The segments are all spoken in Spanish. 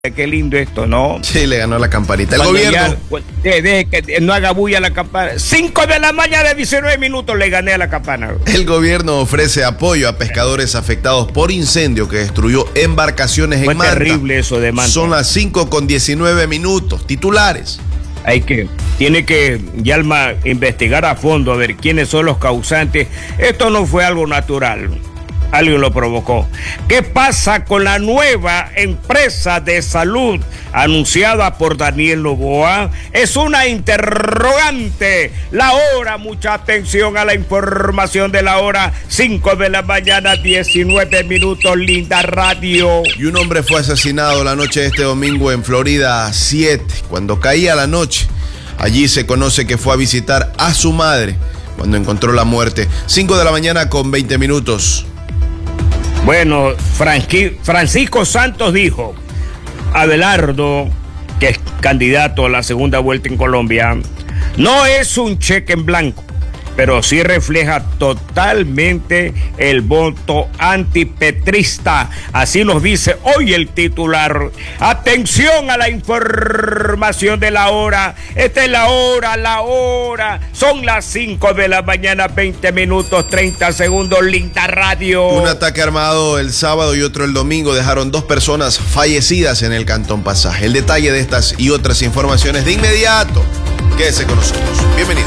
Qué lindo esto, ¿no? Sí, le ganó la campanita. El gobierno. Deje que no haga bulla la campana. 5 de la mañana, 19 minutos, le gané a la campana. El gobierno ofrece apoyo a pescadores afectados por incendio que destruyó embarcaciones en Manta. Terrible eso de Manta. Son las 5:19. Titulares. Tiene que Yalma investigar a fondo a ver quiénes son los causantes. Esto no fue algo natural. Alguien lo provocó. ¿Qué pasa con la nueva empresa de salud anunciada por Daniel Noboa? Es una interrogante. La hora, mucha atención a la información de la hora. 5 de la mañana, 19 minutos, linda radio. Y un hombre fue asesinado la noche de este domingo en Florida 7. Cuando caía la noche, allí se conoce que fue a visitar a su madre cuando encontró la muerte. 5 de la mañana con 20 minutos. Bueno, Francisco Santos dijo, Abelardo, que es candidato a la segunda vuelta en Colombia, no es un cheque en blanco, pero sí refleja totalmente el voto antipetrista. Así nos dice hoy el titular. Atención a la información de la hora. Esta es la hora. Son las 5 de la mañana, 20 minutos, 30 segundos, linda radio. Un ataque armado el sábado y otro el domingo dejaron 2 personas fallecidas en el Cantón Pasaje. El detalle de estas y otras informaciones de inmediato. Quédese con nosotros. Bienvenido.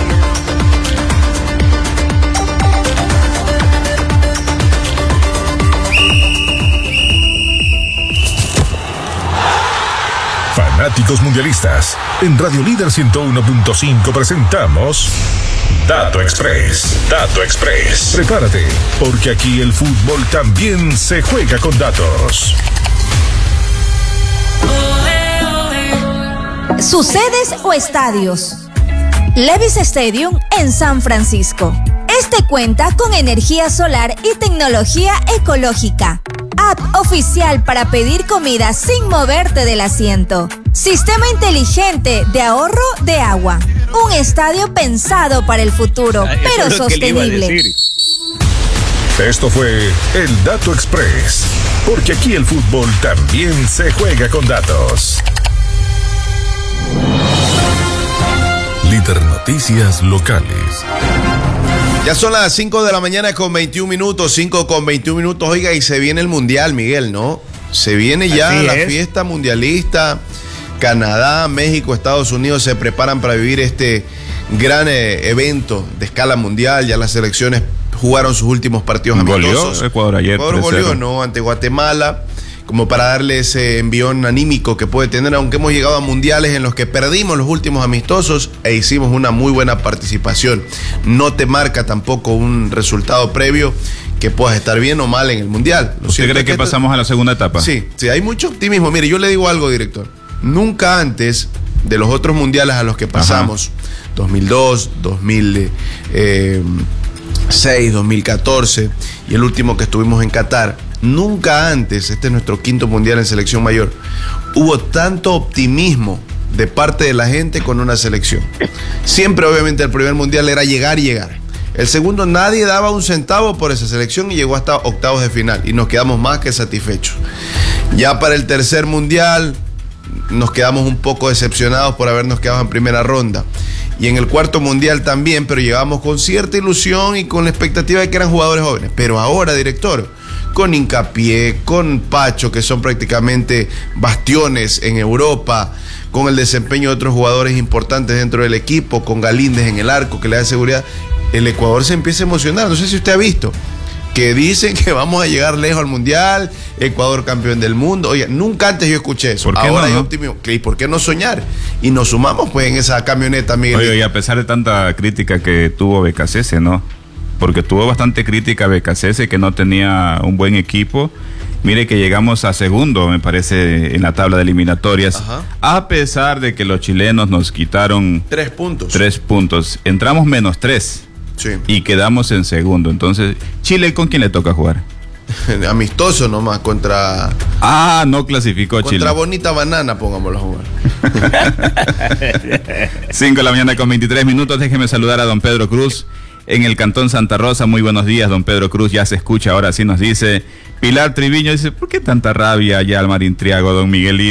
Fanáticos mundialistas, en Radio Líder 101.5 presentamos Dato Express. Prepárate, porque aquí el fútbol también se juega con datos. Sus sedes o estadios. Levi's Stadium en San Francisco. Este cuenta con energía solar y tecnología ecológica. App oficial para pedir comida sin moverte del asiento. Sistema inteligente de ahorro de agua. Un estadio pensado para el futuro, pero sostenible. Esto fue el Dato Express, porque aquí el fútbol también se juega con datos. Líder Noticias Locales. Ya son las 5 de la mañana con 21 minutos, 5:21 minutos. Oiga, y se viene el Mundial, Miguel, ¿no? Se viene ya la fiesta mundialista. Canadá, México, Estados Unidos se preparan para vivir este gran evento de escala mundial. Ya las selecciones jugaron sus últimos partidos amistosos. Goleó Ecuador ayer. Ecuador goleó, ¿no? Ante Guatemala, como para darle ese envión anímico que puede tener, aunque hemos llegado a mundiales en los que perdimos los últimos amistosos e hicimos una muy buena participación. No te marca tampoco un resultado previo que puedas estar bien o mal en el mundial. ¿Usted cree que pasamos a la segunda etapa? Sí, hay mucho optimismo. Mire, yo le digo algo, director. Nunca antes de los otros mundiales a los que pasamos, 2002, 2006, 2014 y el último que estuvimos en Qatar, nunca antes, este es nuestro 5º mundial en selección mayor, hubo tanto optimismo de parte de la gente con una selección. Siempre, obviamente, el primer mundial era llegar y llegar. El segundo, nadie daba un centavo por esa selección y llegó hasta octavos de final y nos quedamos más que satisfechos. Ya para el tercer mundial nos quedamos un poco decepcionados por habernos quedado en primera ronda. Y en el cuarto mundial también, pero llegamos con cierta ilusión y con la expectativa de que eran jugadores jóvenes. Pero ahora, director, con Hincapié, con Pacho, que son prácticamente bastiones en Europa, con el desempeño de otros jugadores importantes dentro del equipo, con Galíndez en el arco que le da seguridad, el Ecuador se empieza a emocionar. No sé si usted ha visto que dicen que vamos a llegar lejos al mundial, Ecuador campeón del mundo. Oye, nunca antes yo escuché eso. Ahora hay optimismo. ¿Y por qué no soñar? Y nos sumamos pues en esa camioneta, Miguel. Oye, y a pesar de tanta crítica que tuvo BKCS, ¿no? Porque tuvo bastante crítica BKCS, que no tenía un buen equipo. Mire que llegamos a segundo, me parece, en la tabla de eliminatorias. Ajá. A pesar de que los chilenos nos quitaron 3 puntos. 3 puntos. Entramos -3. Sí. Y quedamos en segundo. Entonces, ¿Chile con quién le toca jugar? Amistoso nomás contra... no clasificó contra Chile. Contra Bonita Banana, pongámoslo a jugar. 5 de la mañana con 23 minutos. Déjeme saludar a don Pedro Cruz en el Cantón Santa Rosa. Muy buenos días, don Pedro Cruz. Ya se escucha, ahora sí nos dice: Pilar Triviño dice, ¿por qué tanta rabia allá al Marín Triago, don Miguelito?